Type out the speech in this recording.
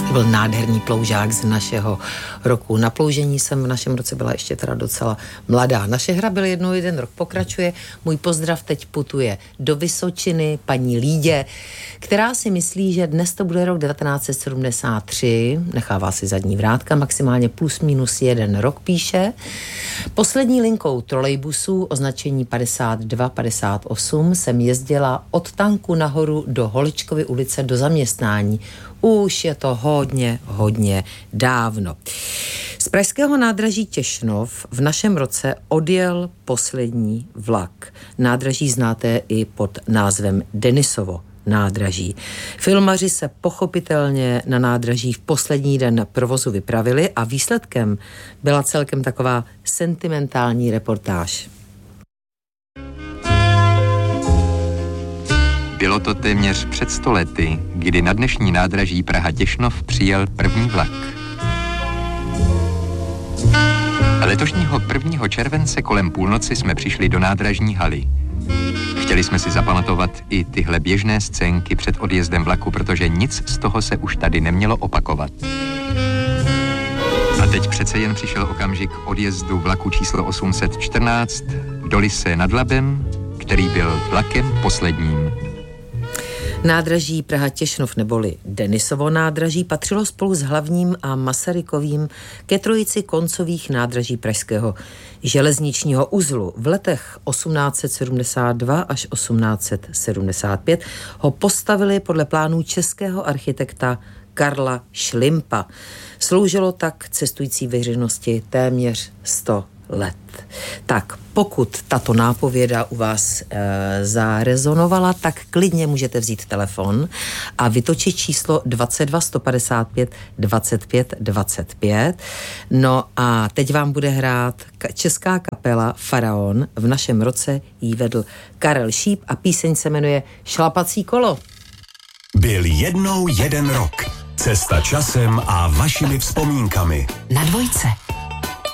To byl nádherný ploužák z našeho roku. Na ploužení jsem v našem roce byla ještě teda docela mladá. Naše hra byl jednou jeden rok pokračuje. Můj pozdrav teď putuje do Vysočiny, paní Lídě, která si myslí, že dnes to bude rok 1973. Nechává si zadní vrátka, maximálně plus minus 1 rok píše. Poslední linkou trolejbusů označení 52-58 jsem jezdila od Tanku nahoru do Holečkovy ulice do zaměstnání. Už je to hodně dávno. Z pražského nádraží Těšnov v našem roce odjel poslední vlak. Nádraží znáté i pod názvem Denisovo nádraží. Filmaři se pochopitelně na nádraží v poslední den provozu vypravili a výsledkem byla celkem taková sentimentální reportáž. Bylo to téměř před 100 lety, kdy na dnešní nádraží Praha-Těšnov přijel první vlak. Letošního 1. července kolem půlnoci jsme přišli do nádražní haly. Chtěli jsme si zapamatovat i tyhle běžné scénky před odjezdem vlaku, protože nic z toho se už tady nemělo opakovat. A teď přece jen přišel okamžik odjezdu vlaku číslo 814 do Lysé nad Labem, který byl vlakem posledním. Nádraží Praha-Těšnov neboli Denisovo nádraží patřilo spolu s hlavním a Masarykovým ke trojici koncových nádraží pražského železničního uzlu. V letech 1872 až 1875 ho postavili podle plánů českého architekta Karla Šlimpa. Sloužilo tak cestující veřejnosti téměř 100 let. Tak pokud tato nápověda u vás zarezonovala, tak klidně můžete vzít telefon a vytočit číslo 22 155 25 25. No a teď vám bude hrát česká kapela Faraon. V našem roce jí vedl Karel Šíp a píseň se jmenuje Šlapací kolo. Byl jednou jeden rok. Cesta časem a vašimi vzpomínkami. Na Dvojce.